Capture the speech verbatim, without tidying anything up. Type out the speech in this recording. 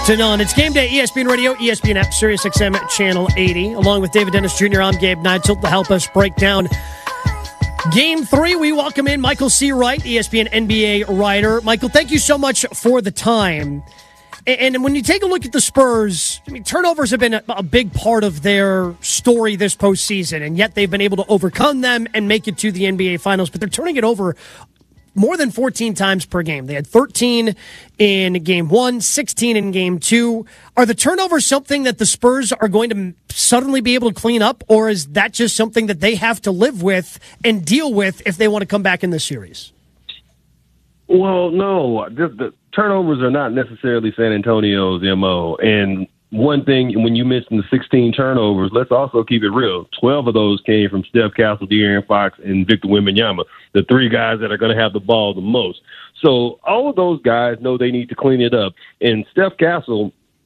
to none. It's Game Day, E S P N Radio, E S P N app, Sirius X M Channel eighty. Along with David Dennis Junior, I'm Gabe Neitzel to help us break down Game three. We welcome in Michael C. Wright, E S P N N B A writer. Michael, thank you so much for the time. And when you take a look at the Spurs, I mean, turnovers have been a big part of their story this postseason, and yet they've been able to overcome them and make it to the N B A Finals. But they're turning it over more than fourteen times per game. They had thirteen in game one, sixteen in game two. Are the turnovers something that the Spurs are going to suddenly be able to clean up, or is that just something that they have to live with and deal with if they want to come back in this series? Well, no. The, the turnovers are not necessarily San Antonio's M O. And one thing, when you mentioned the sixteen turnovers, let's also keep it real. twelve of those came from Steph Castle, De'Aaron Fox, and Victor Wembanyama, the three guys that are going to have the ball the most. So all of those guys know they need to clean it up. And Steph Castle,